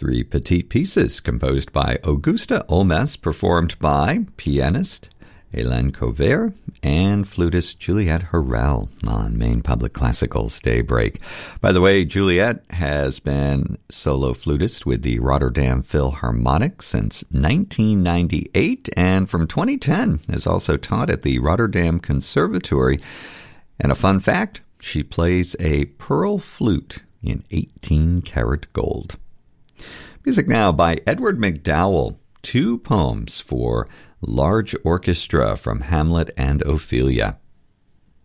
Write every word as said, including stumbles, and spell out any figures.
Three petite pieces composed by Augusta Olmes, performed by pianist Hélène Cauvert and flutist Juliette Harrell on Maine Public Classical's Daybreak. By the way, Juliette has been solo flutist with the Rotterdam Philharmonic since nineteen ninety-eight, and from twenty ten has also taught at the Rotterdam Conservatory. And a fun fact, she plays a pearl flute in eighteen karat gold. Music now by Edward McDowell. Two poems for large orchestra from Hamlet and Ophelia.